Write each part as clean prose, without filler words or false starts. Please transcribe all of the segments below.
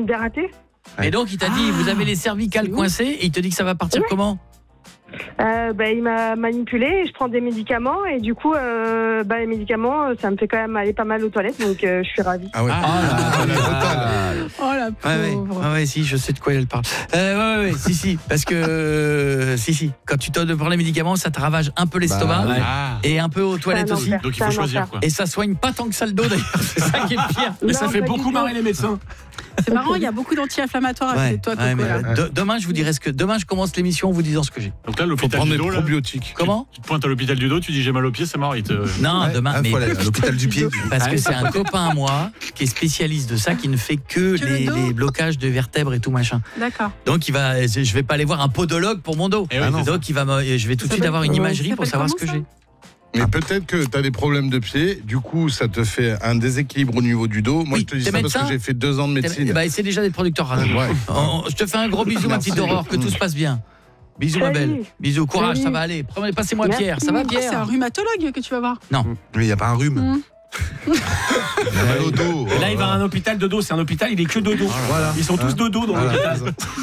dératé. Et donc, il t'a dit, vous avez les cervicales coincées, et il te dit que ça va partir comment ? Il m'a manipulé et je prends des médicaments et du coup les médicaments ça me fait quand même aller pas mal aux toilettes donc je suis ravie. Ah ouais. Oh la pauvre. Ouais, si, je sais de quoi elle parle. Si, parce que si, quand tu te prends les médicaments, ça te ravage un peu l'estomac et un peu aux toilettes aussi. Donc il faut choisir quoi. Et ça soigne pas tant que ça le dos d'ailleurs, c'est ça qui est le pire. Mais ça fait beaucoup marrer les médecins. C'est marrant, il y a beaucoup d'anti-inflammatoires à côté de toi, Coco. Demain, je vous dirai demain, je commence l'émission en vous disant ce que j'ai. Donc là, l'hôpital du dos, probiotiques. Comment ? Tu te pointes à l'hôpital du dos, tu dis j'ai mal au pied, c'est mort. Non, demain, mais faut aller à l'hôpital du pied. parce que c'est un copain à moi qui est spécialiste de ça, qui ne fait que les blocages de vertèbres et tout machin. D'accord. Donc je vais pas aller voir un podologue pour mon dos. Donc je vais tout de suite avoir une imagerie pour savoir ce que j'ai. Mais peut-être que tu as des problèmes de pied, du coup ça te fait un déséquilibre au niveau du dos. Moi je te dis ça parce que j'ai fait 2 ans de médecine. Essaie déjà d'être producteur radio. Je te fais un gros bisou, ma petite Aurore, que tout se passe bien. Bisous ma belle. Bisous, courage, ça va aller. Passez-moi Pierre, ça va Pierre ? C'est un rhumatologue que tu vas voir. Non. Mais il n'y a pas un rhume. Mal au dos. Et là il va à un hôpital de dos, c'est un hôpital, il est que dodo. Voilà. Ils sont tous dodo dans l'hôpital.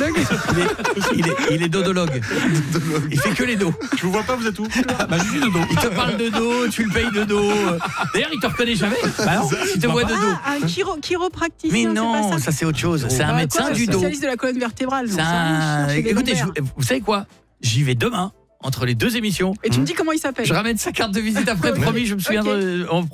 Il est dodologue. Il fait que les dos. Je vous vois pas, vous êtes où ? Bah je suis dodo. Il te parle de dos, tu le payes de dos. D'ailleurs, il te reconnaît jamais. Bah non, il te voit de dos. Un chiropracticien. Mais non, c'est pas ça c'est autre chose. C'est un médecin du dos. Spécialiste de la colonne vertébrale. Écoutez, vous savez quoi ? J'y vais demain entre les 2 émissions. Et tu me dis comment il s'appelle ? Je ramène sa carte de visite après, promis, je me souviendrai.